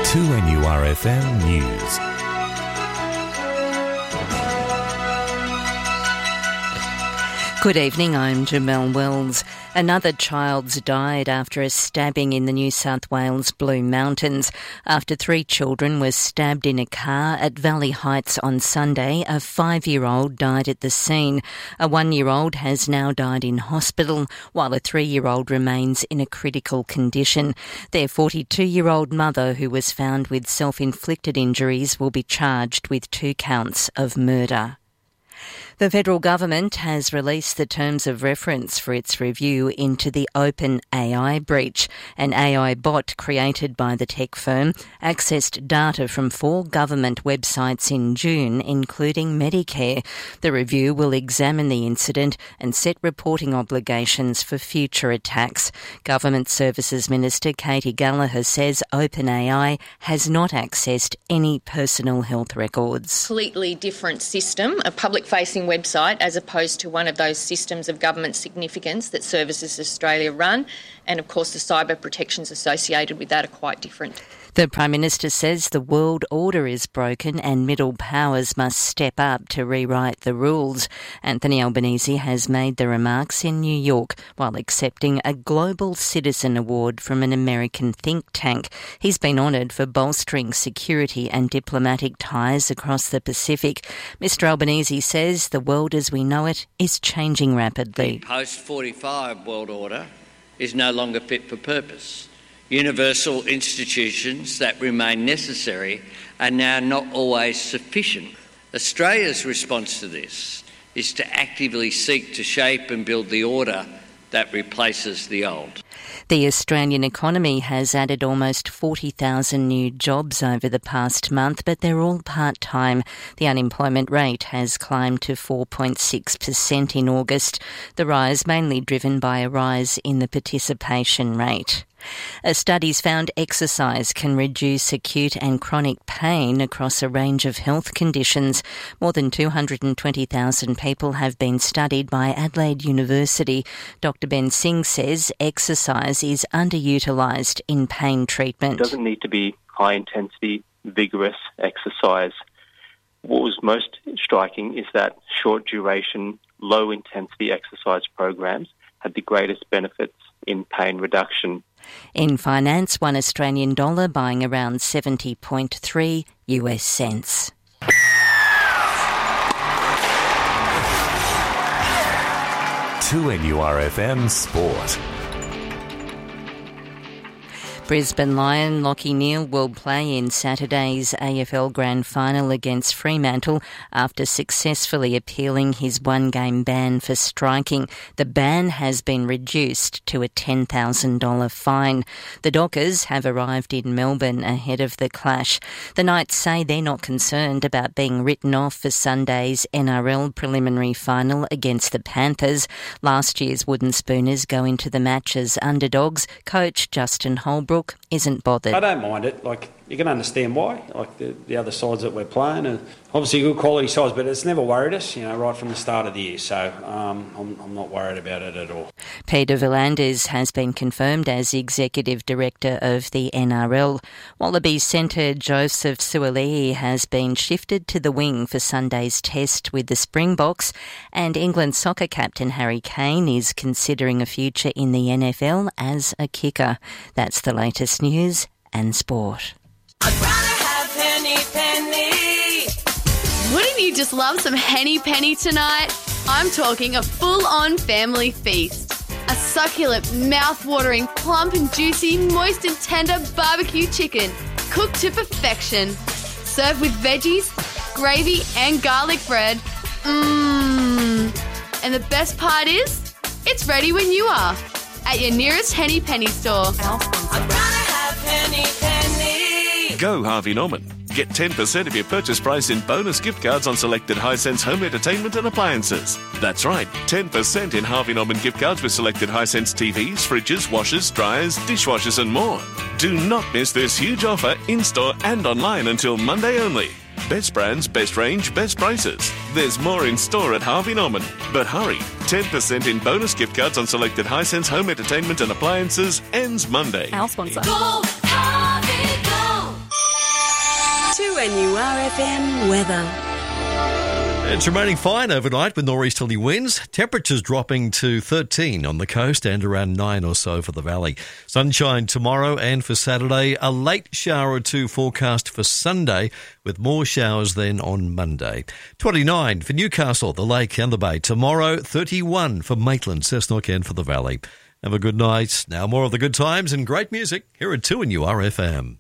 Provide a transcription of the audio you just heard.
2NURFM News. Good evening, I'm Jamelle Wells. Another child's died after a stabbing in the New South Wales Blue Mountains. After 3 children were stabbed in a car at Valley Heights on Sunday, a 5-year-old died at the scene. A 1-year-old has now died in hospital, while a 3-year-old remains in a critical condition. Their 42-year-old mother, who was found with self-inflicted injuries, will be charged with 2 counts of murder. The federal government has released the terms of reference for its review into the OpenAI breach. An AI bot created by the tech firm accessed data from 4 government websites in June, including Medicare. The review will examine the incident and set reporting obligations for future attacks. Government Services Minister Katie Gallagher says OpenAI has not accessed any personal health records. Completely different system, a public-facing website, as opposed to one of those systems of government significance that Services Australia run, and of course the cyber protections associated with that are quite different. The Prime Minister says the world order is broken and middle powers must step up to rewrite the rules. Anthony Albanese has made the remarks in New York while accepting a Global Citizen Award from an American think tank. He's been honoured for bolstering security and diplomatic ties across the Pacific. Mr Albanese says the world as we know it is changing rapidly. The post-45 world order is no longer fit for purpose. Universal institutions that remain necessary are now not always sufficient. Australia's response to this is to actively seek to shape and build the order that replaces the old. The Australian economy has added almost 40,000 new jobs over the past month, but they're all part-time. The unemployment rate has climbed to 4.6% in August, the rise mainly driven by a rise in the participation rate. A study's found exercise can reduce acute and chronic pain across a range of health conditions. More than 220,000 people have been studied by Adelaide University. Dr Ben Singh says exercise is underutilised in pain treatment. It doesn't need to be high-intensity, vigorous exercise. What was most striking is that short-duration, low-intensity exercise programs had the greatest benefits in pain reduction. In finance, $1 Australian dollar buying around 70.3 US cents. To NURFM Sport. Brisbane Lion Lachie Neale will play in Saturday's AFL Grand Final against Fremantle after successfully appealing his 1-game ban for striking. The ban has been reduced to a $10,000 fine. The Dockers have arrived in Melbourne ahead of the clash. The Knights say they're not concerned about being written off for Sunday's NRL preliminary final against the Panthers. Last year's Wooden Spooners go into the match as underdogs. Coach Justin Holbrook isn't bothered. I don't mind it. You can understand why. The other sides that we're playing are obviously good quality sides, but it's never worried us, right from the start of the year. So I'm not worried about it at all. Peter V'landers has been confirmed as Executive Director of the NRL. Wallabies centre Joseph Suaalii has been shifted to the wing for Sunday's test with the Springboks, and England soccer captain Harry Kane is considering a future in the NFL as a kicker. That's the latest news and sport. I'd rather have Henny Penny. Wouldn't you just love some Henny Penny tonight? I'm talking a full-on family feast. A succulent, mouth-watering, plump and juicy, moist and tender barbecue chicken, cooked to perfection. Served with veggies, gravy and garlic bread. And the best part is, it's ready when you are. At your nearest Henny Penny store. I'd rather have Henny Penny. Go Harvey Norman. Get 10% of your purchase price in bonus gift cards on selected Hisense home entertainment and appliances. That's right, 10% in Harvey Norman gift cards with selected Hisense TVs, fridges, washers, dryers, dishwashers and more. Do not miss this huge offer in-store and online until Monday only. Best brands, best range, best prices. There's more in store at Harvey Norman. But hurry, 10% in bonus gift cards on selected Hisense home entertainment and appliances ends Monday. Our sponsor. Go, Harvey, go. 2NURFM weather. It's remaining fine overnight with northeasterly winds. Temperatures dropping to 13 on the coast and around 9 or so for the valley. Sunshine tomorrow and for Saturday. A late shower or two forecast for Sunday with more showers then on Monday. 29 for Newcastle, the Lake and the Bay. Tomorrow, 31 for Maitland, Cessnock and for the valley. Have a good night. Now more of the good times and great music here at 2NURFM.